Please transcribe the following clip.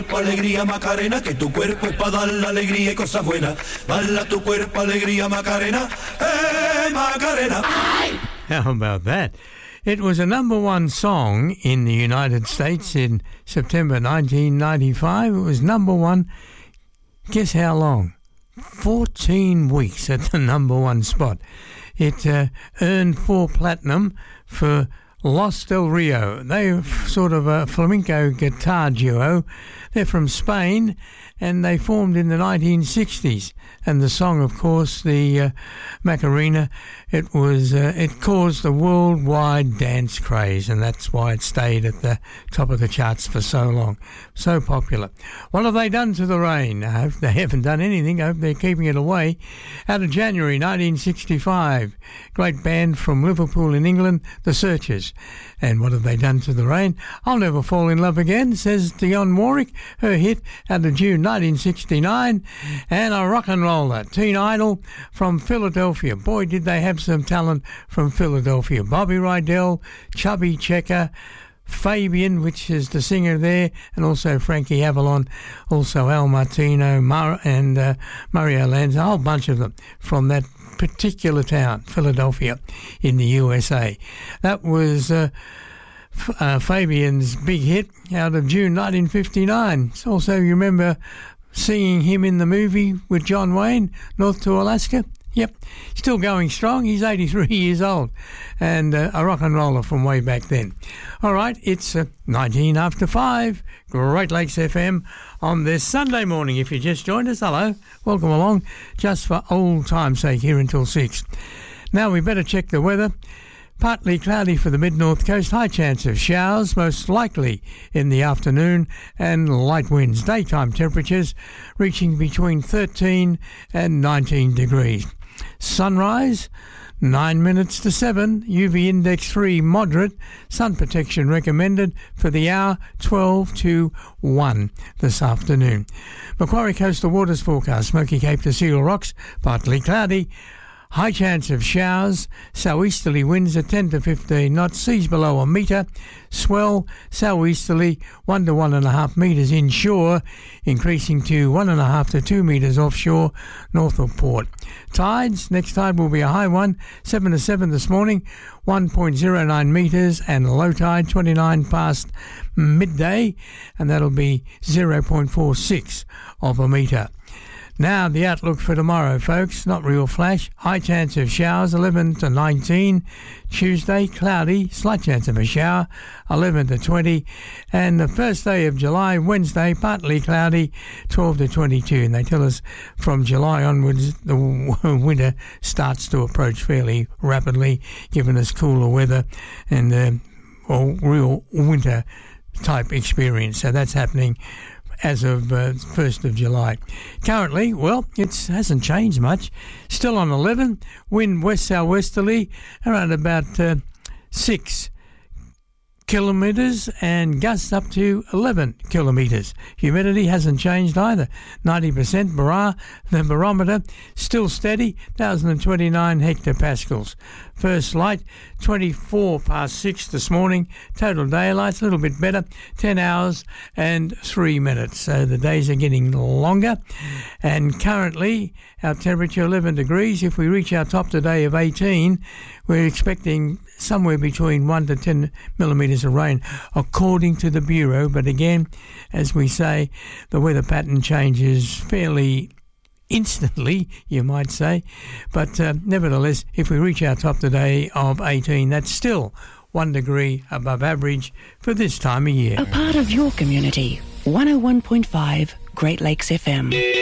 Alegría Macarena, que tu cuerpo es para dar la alegría y cosas buenas. Bala tu cuerpo, alegría Macarena, Macarena. How about that? It was a number one song in the United States in September 1995. It was number one, guess how long? 14 weeks at the number one spot. It earned 4 platinum for Los Del Rio. They're sort of a flamenco guitar duo. They're from Spain and they formed in the 1960s. And the song, of course, the Macarena, it caused a worldwide dance craze, and that's why it stayed at the top of the charts for so long. So popular. What have they done to the rain? I hope they haven't done anything. I hope they're keeping it away. Out of January 1965, great band from Liverpool in England, The Searchers. And what have they done to the rain? I'll Never Fall in Love Again, says Dionne Warwick, her hit out of June 1969. And a rock and roller, Teen Idol from Philadelphia. Boy, did they have some talent from Philadelphia. Bobby Rydell, Chubby Checker, Fabian, which is the singer there, and also Frankie Avalon, also Al Martino, and Mario Lanza, a whole bunch of them from that particular town, Philadelphia, in the USA. That was Fabian's big hit out of June 1959. Also, you remember singing him in the movie with John Wayne, North to Alaska? Yep, still going strong. He's 83 years old and a rock and roller from way back then. All right, it's 19 after 5, Great Lakes FM on this Sunday morning. If you just joined us, hello, welcome along, just for old time's sake here until 6. Now we better check the weather. Partly cloudy for the mid-north coast, high chance of showers, most likely in the afternoon, and light winds. Daytime temperatures reaching between 13 and 19 degrees. Sunrise, 9 minutes to 7, UV index 3, moderate, sun protection recommended for the hour 12 to 1 this afternoon. Macquarie Coastal Waters forecast, Smoky Cape to Seal Rocks, partly cloudy, high chance of showers, southeasterly winds at 10 to 15 knots, seas below a metre, swell southeasterly 1 to 1.5 metres inshore, increasing to 1.5 to 2 metres offshore north of port. Tides, next tide will be a high one, 7 to 7 this morning, 1.09 metres, and low tide 29 past midday, and that'll be 0.46 of a metre. Now, the outlook for tomorrow, folks, not real flash. High chance of showers, 11 to 19. Tuesday, cloudy, slight chance of a shower, 11 to 20. And the first day of July, Wednesday, partly cloudy, 12 to 22. And they tell us from July onwards, the winter starts to approach fairly rapidly, giving us cooler weather and real winter type experience. So that's happening as of 1st of July. Currently, well, it hasn't changed much. Still on 11, wind west-southwesterly, around about 6 kilometres and gusts up to 11 kilometres. Humidity hasn't changed either. 90% the barometer still steady, 1,029 hectopascals. First light, 24 past 6 this morning. Total daylight, a little bit better, 10 hours and 3 minutes. So the days are getting longer. And currently, our temperature 11 degrees. If we reach our top today of 18, we're expecting somewhere between 1 to 10 millimetres of rain, according to the Bureau. But again, as we say, the weather pattern changes fairly instantly, you might say. But nevertheless, if we reach our top today of 18, that's still 1 degree above average for this time of year. A part of your community, 101.5 Great Lakes FM.